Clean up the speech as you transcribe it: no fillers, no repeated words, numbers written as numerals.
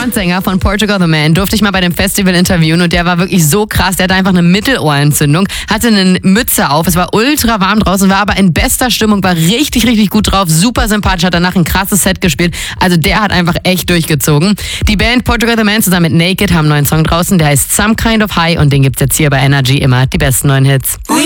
Frontsänger von Portugal the Man durfte ich mal bei dem Festival interviewen und der war wirklich so krass. Der hatte einfach eine Mittelohrentzündung, hatte eine Mütze auf, es war ultra warm draußen, war aber in bester Stimmung, war richtig, richtig gut drauf, super sympathisch, hat danach ein krasses Set gespielt. Also der hat einfach echt durchgezogen. Die Band Portugal the Man zusammen mit Naked haben einen neuen Song draußen, der heißt Some Kind of High und den gibt's jetzt hier bei Energy immer die besten neuen Hits.